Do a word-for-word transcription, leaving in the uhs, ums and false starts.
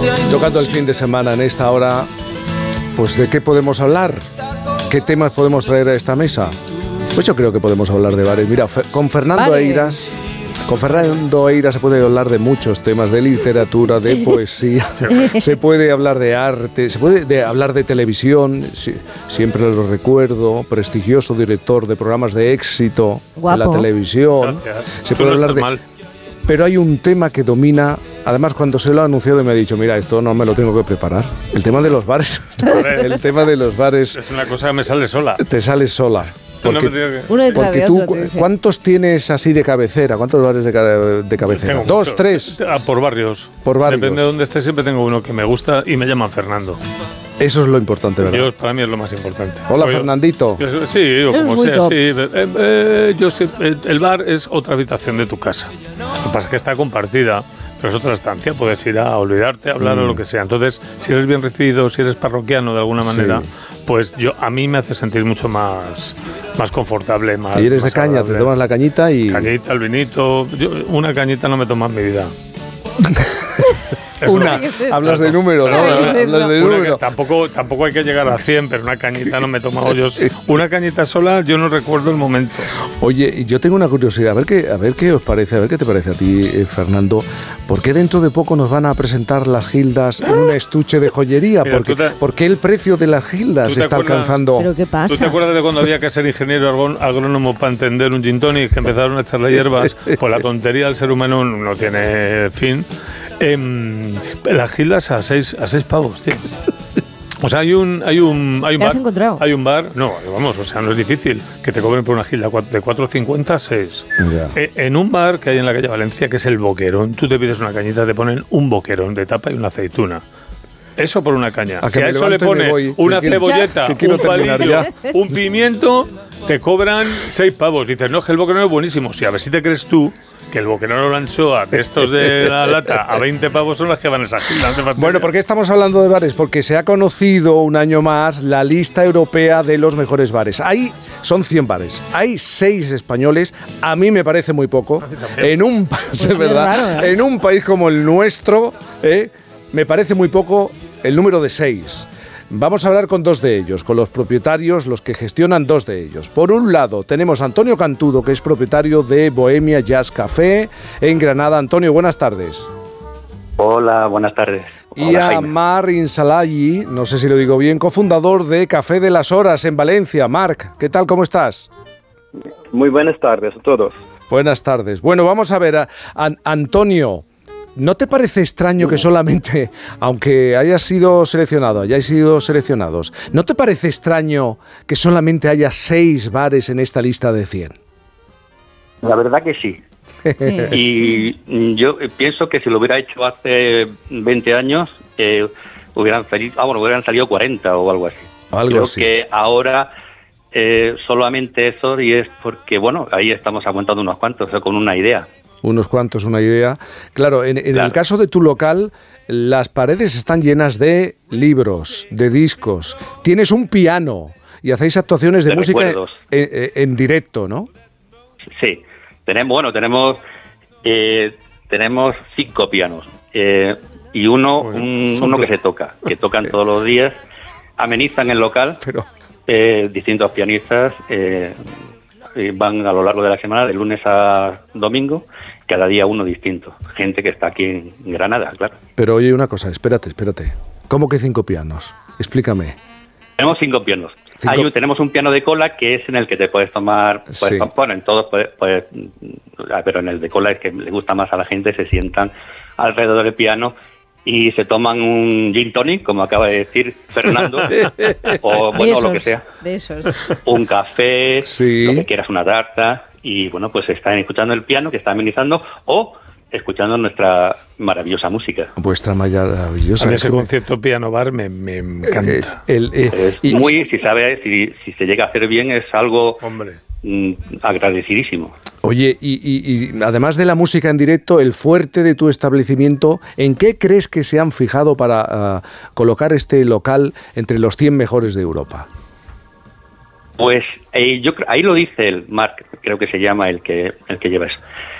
Tocando el fin de semana en esta hora, pues ¿de qué podemos hablar? ¿Qué temas podemos traer a esta mesa? Pues yo creo que podemos hablar de bares. Mira, con Fernando Vale. Eiras, con Fernando Eiras se puede hablar de muchos temas, de literatura, de poesía, se puede hablar de arte, se puede de hablar de televisión, sí, siempre lo recuerdo, prestigioso director de programas de éxito Guapo. en la televisión. Gracias. Se Tú puede no hablar estás de... mal. Pero hay un tema que domina, además cuando se lo ha anunciado me ha dicho, mira, esto no me lo tengo que preparar. El tema de los bares. El tema de los bares Es una cosa que me sale sola. te sale sola. No me Porque, digo que- Uno detrás porque de tú, otro, te dice. ¿cuántos tienes así de cabecera? ¿Cuántos bares de, ca- de cabecera? Tengo ¿Dos, mucho. tres? Ah, por barrios. Por barrios. Depende de dónde esté, siempre tengo uno que me gusta y me llaman Fernando. Eso es lo importante, ¿verdad? Yo, para mí es lo más importante. Hola, Soy yo. Fernandito. Yo- Sí, o Eres como muy sea, top. sí. Eh, eh, yo sé, eh, el bar es otra habitación de tu casa. Lo que pasa es que está compartida, pero es otra estancia. Puedes ir a olvidarte, hablar o lo que sea. Entonces, si eres bien recibido, si eres parroquiano de alguna manera, Sí. pues yo a mí me hace sentir mucho más, más confortable, más. Y eres de más caña, agradable. te tomas la cañita y... Cañita, el vinito. Yo, una cañita no me toma en mi vida. Es Una, ¿Qué es eso? hablas de número, ¿no? ¿Qué es eso? Hablas de Una que número. tampoco, tampoco hay que llegar a cien, pero una cañita no me toma hoyos. Una cañita sola, yo no recuerdo el momento. Oye, y yo tengo una curiosidad, a ver qué, a ver qué os parece, a ver qué te parece a ti, eh, Fernando. ¿Por qué dentro de poco nos van a presentar las gildas en un estuche de joyería? Mira, Porque, tú te- ¿Por qué el precio de las gildas ¿Tú te está acuerdas? alcanzando? ¿Pero qué pasa? ¿Tú te acuerdas de cuando había que ser ingeniero agro- agrónomo para entender un gin tonic, que empezaron a echarle hierbas? Pues la tontería del ser humano no tiene fin. Em, las gildas a seis, a seis pavos, tío. O sea, hay un, hay un, hay un ¿Te bar. has encontrado? Hay un bar, no, vamos, o sea, no es difícil que te cobren por una gilda cua- de cuatro cincuenta a seis. Ya. Eh, En un bar que hay en la calle Valencia, que es el Boquerón, tú te pides una cañita, te ponen un boquerón de tapa y una aceituna. Eso por una caña. A que Si a me eso le levanto y me pone voy, que una quiero- cebolleta, que quiero un terminar palillo, ya. un pimiento, te cobran seis pavos. Dices, no, es que el boquerón es buenísimo. Sí, a ver si te crees tú que el boquerón o la anchoa de estos de la lata a veinte pavos son las que van a esa gilda. no te fastidies. Bueno, ¿por qué estamos hablando de bares? Porque se ha conocido un año más la lista europea de los mejores bares. Hay, son cien bares. Hay seis españoles. A mí me parece muy poco. En un, pa- es qué verdad, raro, ¿eh? en un país como el nuestro, ¿eh? me parece muy poco el número de seis. Vamos a hablar con dos de ellos, con los propietarios, los que gestionan dos de ellos. Por un lado, tenemos a Antonio Cantudo, que es propietario de Bohemia Jazz Café en Granada. Antonio, buenas tardes. Hola, buenas tardes. Y Hola, a Jaime. Mar Insalayi, no sé si lo digo bien, cofundador de Café de las Horas en Valencia. Marc, ¿qué tal? ¿Cómo estás? Muy buenas tardes a todos. Buenas tardes. Bueno, vamos a ver, a- An- Antonio, ¿no te parece extraño que solamente, aunque hayas sido seleccionado, hayáis sido seleccionados, ¿no te parece extraño que solamente haya seis bares en esta lista de cien? La verdad que sí. Y mm, yo eh, pienso que si lo hubiera hecho hace veinte años, eh, hubieran, salido, ah, bueno, hubieran salido cuarenta o algo así. Algo Creo así. que ahora eh, solamente eso, y es porque, bueno, ahí estamos aguantando unos cuantos, o sea, con una idea. Unos cuantos, una idea. Claro, en, en Claro. el caso de tu local, las paredes están llenas de libros, de discos. Tienes un piano y hacéis actuaciones de, De música en, recuerdos. en- en directo, ¿no? Sí, tenemos, bueno, tenemos eh, tenemos cinco pianos eh, y uno Muy bien. un- Son uno que fla- se toca, que tocan todos los días, amenizan el local, Pero eh, distintos pianistas eh, eh, van a lo largo de la semana, de lunes a domingo, cada día uno distinto, gente que está aquí en Granada, claro. Pero oye, una cosa, espérate, espérate. ¿Cómo que cinco pianos? Explícame. Tenemos cinco pianos. Cinco- Hay un- tenemos un piano de cola que es en el que te puedes tomar, puedes Sí. tom- bueno, en todos, puedes, puedes, mm, pero en el de cola es que le gusta más a la gente, se sientan alrededor del piano y se toman un gin tonic, como acaba de decir Fernando, o De bueno, esos, lo que sea, de esos. un café, Sí. lo que quieras, una tarta, y bueno, pues están escuchando el piano que está amenizando o escuchando nuestra maravillosa música. Vuestra maravillosa. A mí es ese que- concepto piano bar me, me eh, encanta. el, eh, Es y- muy, si sabe, si, si se llega a hacer bien, es algo Hombre. mm, agradecidísimo. Oye, y, y- y además de la música en directo, el fuerte de tu establecimiento, ¿en qué crees que se han fijado para ah, colocar este local entre los cien mejores de Europa? Pues eh, yo cre- ahí lo dice el Marc, creo que se llama el que el que lleva eso.